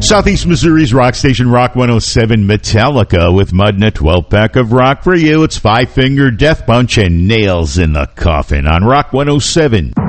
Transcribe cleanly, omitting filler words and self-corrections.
Southeast Missouri's rock station, Rock 107, Metallica with Mud and a 12-pack of rock for you. It's Five Finger Death Punch and Nails in the Coffin on Rock 107.